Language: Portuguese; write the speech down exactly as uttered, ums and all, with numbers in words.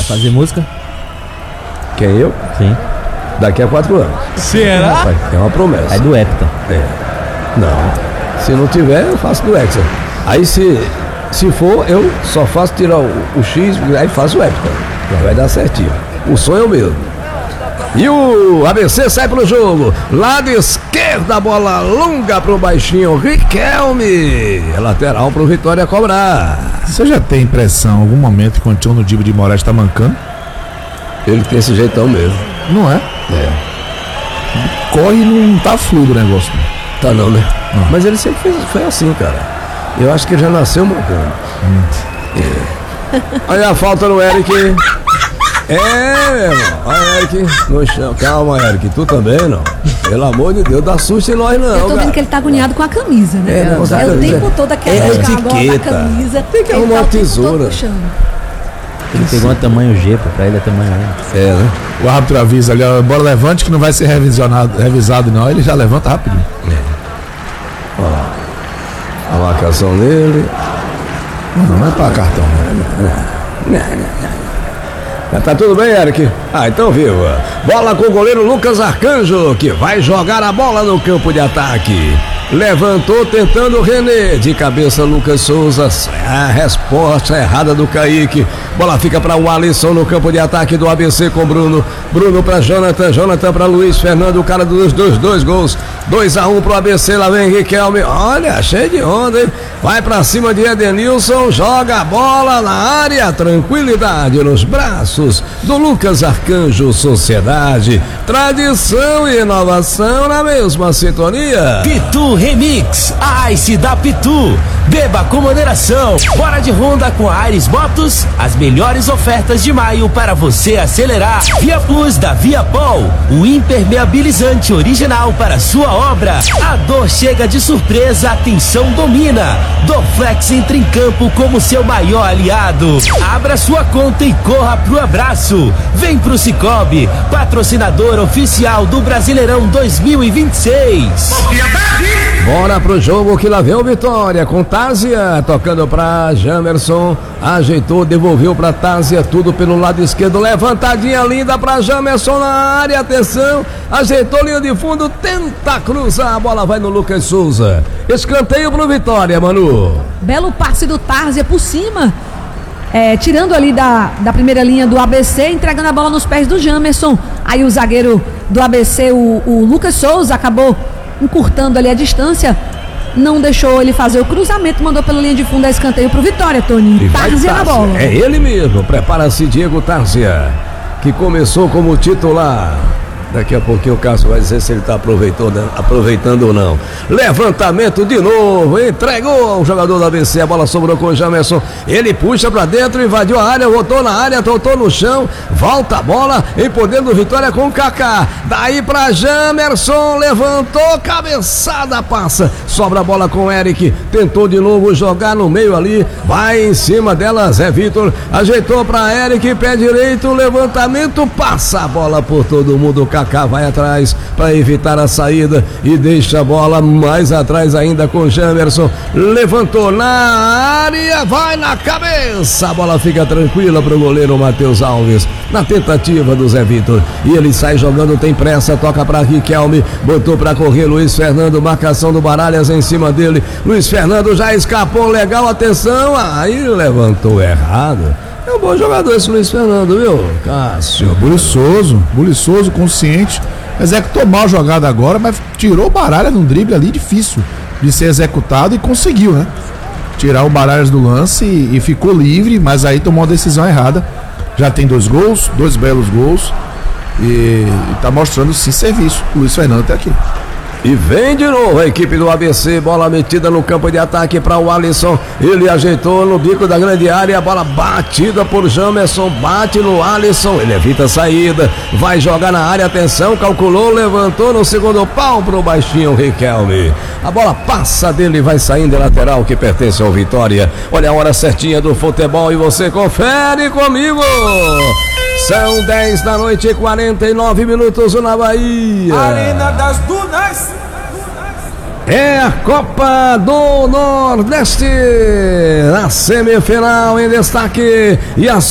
fazer música? Quem, eu? Sim. Daqui a quatro anos. Será? Rapaz, é uma promessa. É do Hector. É. Não. Se não tiver, eu faço do Hector. Aí se, se for, eu só faço tirar o, o X, aí faço o Hector. Vai dar certinho. O sonho é o mesmo. E o A B C sai pro jogo. Lado esquerdo, a bola longa pro baixinho Riquelme. É lateral pro Vitória cobrar. Você já tem impressão, em algum momento, quando o Tião no Dibo de Moraes tá mancando? Ele tem esse jeitão mesmo. Não é? É. Corre e não tá fluido o negócio. Tá não, né? Não. Mas ele sempre fez, foi assim, cara. Eu acho que ele já nasceu mancando. Hum. É. Olha a falta no Eric. É, meu irmão. Olha, Eric, no chão. Calma, Eric, tu também não. Pelo amor de Deus, dá susto em nós não. Eu tô vendo cara. que ele tá agoniado com a camisa, né? É, não, é o tempo todo aquela é agora da etiqueta. camisa. Tem que ele arrumar tá uma o tempo tesoura. todo puxando. Ele pegou um tamanho G, pô, pra ele é tamanho M. É, né? O árbitro avisa ali, ó, bola levante que não vai ser revisionado, revisado não, ele já levanta rapidinho. Olha lá. A marcação dele. Não, não é pra cartão, né? Não, não, não. Mas tá tudo bem, Eric? Ah, então viva. Bola com o goleiro Lucas Arcanjo, que vai jogar a bola no campo de ataque. Levantou tentando o René. De cabeça, Lucas Souza. A resposta errada do Kaique. Bola fica para o Alisson no campo de ataque do A B C com Bruno. Bruno para Jonathan. Jonathan para Luiz Fernando. O cara dos dois, dois gols. dois a um pro A B C. Lá vem Riquelme. Olha, cheio de onda, hein? Vai para cima de Edenilson. Joga a bola na área. Tranquilidade nos braços do Lucas Arcanjo. Sociedade, tradição e inovação na mesma sintonia. Pitu Remix, a Ice da Pitu. Beba com moderação. Bora de Honda com a Aires Motos. As melhores ofertas de maio para você acelerar. Via Plus da Viapol, o impermeabilizante original para sua obra. A dor chega de surpresa, a tensão domina. Dorflex entra em campo como seu maior aliado. Abra sua conta e corra pro abraço. Vem pro Cicobi, patrocinador oficial do Brasileirão dois mil e vinte e seis. Bora pro jogo que lá vem o Vitória com Tázia, tocando pra Jamerson, ajeitou, devolveu pra Tázia, tudo pelo lado esquerdo, levantadinha linda pra Jamerson na área, atenção, ajeitou linha de fundo, tenta cruzar, a bola vai no Lucas Souza, escanteio pro Vitória, Manu. Belo passe do Tázia por cima, é, tirando ali da, da primeira linha do A B C, entregando a bola nos pés do Jamerson, aí o zagueiro do A B C, o, o Lucas Souza, acabou encurtando ali a distância, não deixou ele fazer o cruzamento, mandou pela linha de fundo a escanteio pro Vitória, Tony. Tázia na bola. É ele mesmo, prepara-se Diego Tázia, que começou como titular. Daqui a pouquinho o Cássio vai dizer se ele está aproveitando, aproveitando ou não. Levantamento de novo, entregou o jogador do A B C, a bola sobrou com o Jamerson, ele puxa para dentro, invadiu a área, voltou na área, voltou no chão, volta a bola, em poder do Vitória com o Kaká, daí para Jamerson, levantou, cabeçada, passa, sobra a bola com o Eric, tentou de novo jogar no meio ali, vai em cima dela, Zé Vitor, ajeitou para Eric, pé direito, levantamento, passa a bola por todo mundo, Kaká vai atrás para evitar a saída e deixa a bola mais atrás ainda com Jamerson, levantou na área, vai na cabeça, a bola fica tranquila para o goleiro Matheus Alves, na tentativa do Zé Vitor, e ele sai jogando, tem pressa, toca para Riquelme, botou para correr Luiz Fernando, marcação do Baralhas em cima dele, Luiz Fernando já escapou, legal, atenção, aí levantou errado. É um bom jogador esse Luiz Fernando, viu, Cássio? Buliçoso, buliçoso, consciente. Executou mal a jogada agora, mas tirou o Baralhas num drible ali difícil de ser executado e conseguiu, né? Tirar o Baralhas do lance e, e ficou livre, mas aí tomou uma decisão errada. Já tem dois gols, dois belos gols e, e tá mostrando sim serviço. O Luiz Fernando tá aqui. E vem de novo a equipe do A B C, bola metida no campo de ataque para o Alisson, ele ajeitou no bico da grande área, a bola batida por Jamerson, bate no Alisson, ele evita a saída, vai jogar na área, atenção, calculou, levantou no segundo pau pro baixinho Riquelme, a bola passa dele e vai saindo de lateral que pertence ao Vitória. Olha a hora certinha do futebol e você confere comigo. São dez da noite e quarenta e nove minutos na Bahia. Arena das Dunas. É a Copa do Nordeste, na semifinal em destaque, e a